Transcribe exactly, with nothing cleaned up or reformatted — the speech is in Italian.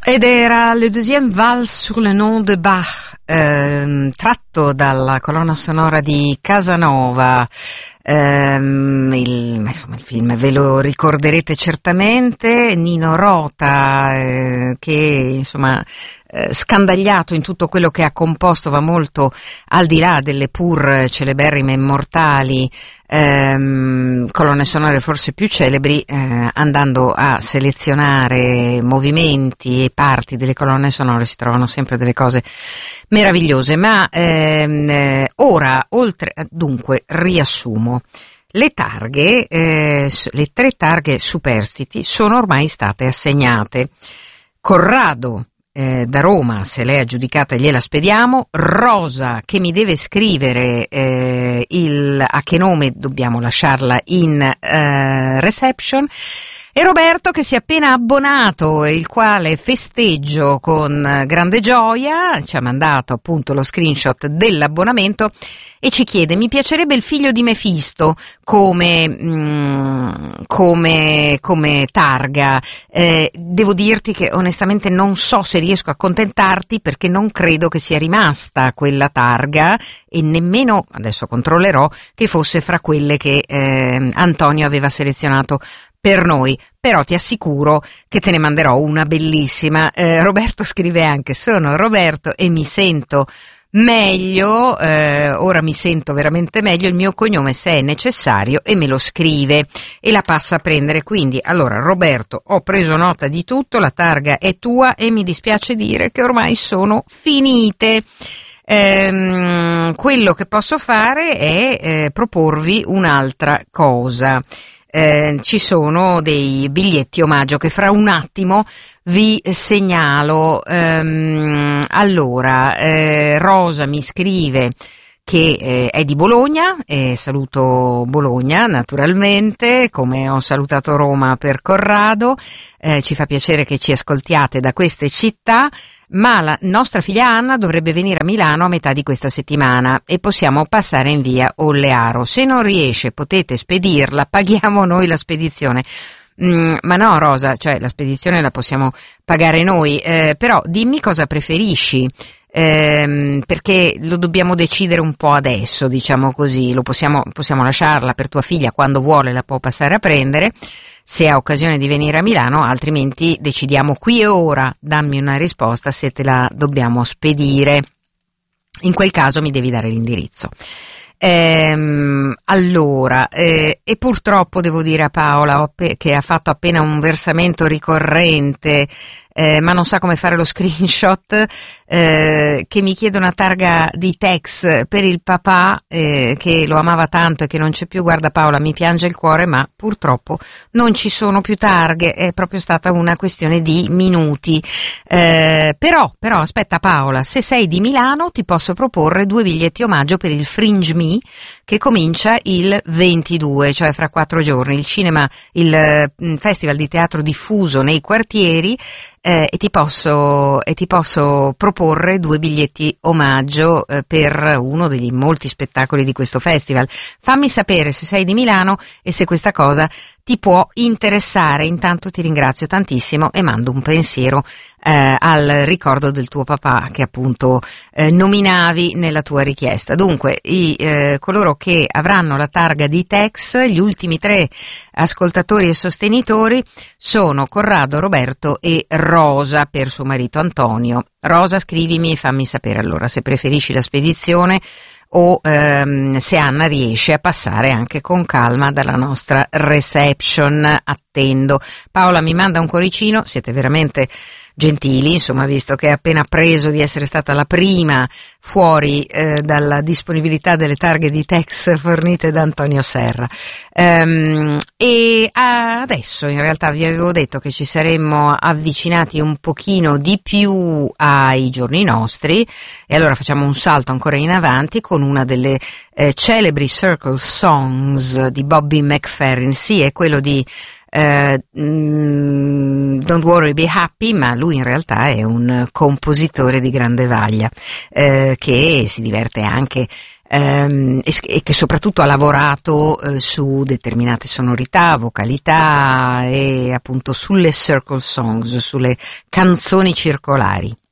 Ed era Le Deuxième Valse sur le nom de Bach, ehm, tratto dalla colonna sonora di Casanova. Ehm, il, insomma, il film ve lo ricorderete certamente. Nino Rota, eh, che insomma eh, scandagliato in tutto quello che ha composto, va molto al di là delle pur celeberrime immortali ehm, colonne sonore forse più celebri, eh, andando a selezionare movimenti e parti delle colonne sonore si trovano sempre delle cose meravigliose. Ma ehm, eh, ora, oltre dunque, riassumo. Le targhe, eh, le tre targhe superstiti sono ormai state assegnate. Corrado eh, da Roma, se l'è aggiudicata gliela spediamo. Rosa, che mi deve scrivere eh, il, a che nome dobbiamo lasciarla in eh, reception. E Roberto, che si è appena abbonato e il quale festeggio con grande gioia, ci ha mandato appunto lo screenshot dell'abbonamento e ci chiede: mi piacerebbe il figlio di Mefisto come, mm, come, come targa. Eh, devo dirti che onestamente non so se riesco a accontentarti, perché non credo che sia rimasta quella targa e nemmeno, adesso controllerò, che fosse fra quelle che eh, Antonio aveva selezionato per noi, però ti assicuro che te ne manderò una bellissima. Eh, Roberto scrive anche: sono Roberto e mi sento meglio, eh, ora mi sento veramente meglio, il mio cognome se è necessario, e me lo scrive e la passa a prendere. Quindi, allora Roberto, ho preso nota di tutto, la targa è tua e mi dispiace dire che ormai sono finite. Ehm, quello che posso fare è eh, proporvi un'altra cosa. Eh, ci sono dei biglietti omaggio che fra un attimo vi segnalo. Ehm, allora, eh, Rosa mi scrive che eh, è di Bologna, e saluto Bologna naturalmente, come ho salutato Roma per Corrado. Eh, ci fa piacere che ci ascoltiate da queste città, ma la nostra figlia Anna dovrebbe venire a Milano a metà di questa settimana e possiamo passare in via Ollearo. Se non riesce potete spedirla, paghiamo noi la spedizione. Mm, ma no Rosa, cioè la spedizione la possiamo pagare noi, eh, però dimmi cosa preferisci. Ehm, perché lo dobbiamo decidere un po' adesso, diciamo così. Lo possiamo, possiamo lasciarla per tua figlia, quando vuole la può passare a prendere se ha occasione di venire a Milano, altrimenti decidiamo qui e ora. Dammi una risposta se te la dobbiamo spedire. In quel caso mi devi dare l'indirizzo. Ehm, allora, eh, e purtroppo devo dire a Paola, che ha fatto appena un versamento ricorrente, eh, ma non sa come fare lo screenshot, eh, che mi chiede una targa di Tex per il papà, eh, che lo amava tanto e che non c'è più. Guarda Paola, mi piange il cuore, ma purtroppo non ci sono più targhe, è proprio stata una questione di minuti. Eh, però, però aspetta Paola, se sei di Milano ti posso proporre due biglietti omaggio per il Fringe Me, che comincia il ventidue, cioè fra quattro giorni, il cinema, il uh, festival di teatro diffuso nei quartieri, eh, e ti posso e ti posso proporre due biglietti omaggio eh, per uno degli molti spettacoli di questo festival. Fammi sapere se sei di Milano e se questa cosa ti può interessare. Intanto ti ringrazio tantissimo e mando un pensiero eh, al ricordo del tuo papà, che appunto eh, nominavi nella tua richiesta. Dunque, i, eh, coloro che avranno la targa di Tex, gli ultimi tre ascoltatori e sostenitori, sono Corrado, Roberto e Rosa per suo marito Antonio. Rosa, scrivimi e fammi sapere allora se preferisci la spedizione o ehm, se Anna riesce a passare anche con calma dalla nostra reception. Attendo. Paola mi manda un cuoricino, siete veramente gentili, insomma, visto che è appena preso di essere stata la prima fuori eh, dalla disponibilità delle targhe di Tex fornite da Antonio Serra. Ehm, e adesso in realtà vi avevo detto che ci saremmo avvicinati un pochino di più ai giorni nostri, e allora facciamo un salto ancora in avanti con una delle eh, celebri circle songs di Bobby McFerrin. Sì, è quello di Uh, mm, Don't Worry Be Happy, ma lui in realtà è un compositore di grande vaglia, eh, che si diverte anche ehm, e, e che soprattutto ha lavorato eh, su determinate sonorità, vocalità e appunto sulle circle songs, sulle canzoni circolari.